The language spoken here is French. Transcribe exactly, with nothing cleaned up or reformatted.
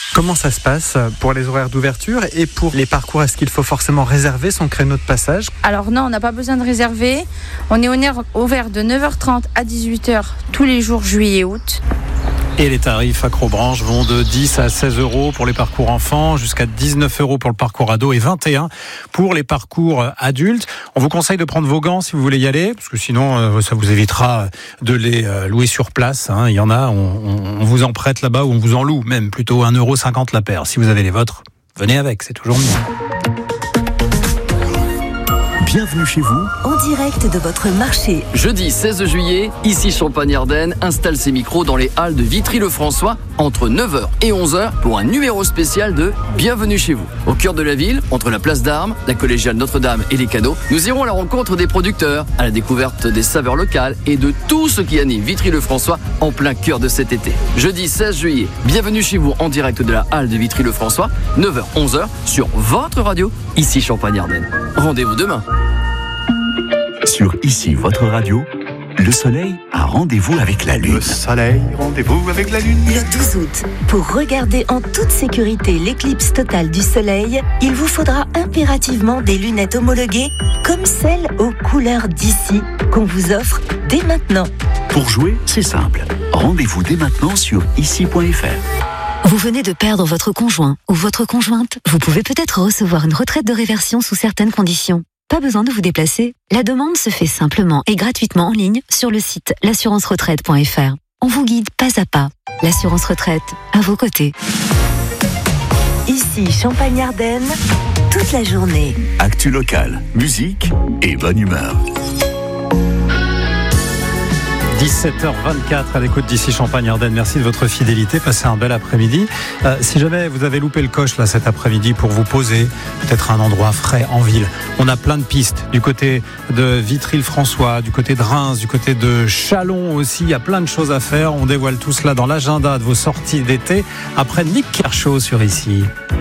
Comment ça se passe pour les horaires d'ouverture et pour les parcours? Est-ce qu'il faut forcément réserver son créneau de passage? Alors non, on n'a pas besoin de réserver. On est ouvert de neuf heures trente à dix-huit heures tous les jours juillet et août. Et les tarifs Acrobranche vont de dix à seize euros pour les parcours enfants, jusqu'à dix-neuf euros pour le parcours ado et vingt et un pour les parcours adultes. On vous conseille de prendre vos gants si vous voulez y aller, parce que sinon ça vous évitera de les louer sur place. Il y en a, on, on vous en prête là-bas ou on vous en loue, même plutôt un euro cinquante la paire. Si vous avez les vôtres, venez avec, c'est toujours mieux. Bienvenue chez vous, en direct de votre marché. Jeudi seize juillet, ici Champagne-Ardenne installe ses micros dans les halles de Vitry-le-François entre neuf heures et onze heures pour un numéro spécial de Bienvenue chez vous. Au cœur de la ville, entre la place d'Armes, la collégiale Notre-Dame et les canaux, nous irons à la rencontre des producteurs, à la découverte des saveurs locales et de tout ce qui anime Vitry-le-François en plein cœur de cet été. Jeudi seize juillet, Bienvenue chez vous en direct de la halle de Vitry-le-François, neuf heures onze heures sur votre radio, ici Champagne-Ardenne. Rendez-vous demain. Sur Ici votre radio, le soleil a rendez-vous avec la lune. Le soleil, rendez-vous avec la lune. Le douze août, pour regarder en toute sécurité l'éclipse totale du soleil, il vous faudra impérativement des lunettes homologuées comme celles aux couleurs d'ici qu'on vous offre dès maintenant. Pour jouer, c'est simple. Rendez-vous dès maintenant sur ici point f r. Vous venez de perdre votre conjoint ou votre conjointe. Vous pouvez peut-être recevoir une retraite de réversion sous certaines conditions. Pas besoin de vous déplacer. La demande se fait simplement et gratuitement en ligne sur le site l'assurance retraite point f r. On vous guide pas à pas. L'assurance retraite, à vos côtés. Ici Champagne-Ardenne, toute la journée. Actu locale, musique et bonne humeur. dix-sept heures vingt-quatre à l'écoute d'ici Champagne-Ardenne. Merci de votre fidélité. Passez un bel après-midi. Euh, si jamais vous avez loupé le coche là cet après-midi pour vous poser, peut-être un endroit frais en ville, on a plein de pistes du côté de Vitry-le-François, du côté de Reims, du côté de Châlons aussi. Il y a plein de choses à faire. On dévoile tout cela dans l'agenda de vos sorties d'été après Nick Kershaw sur Ici.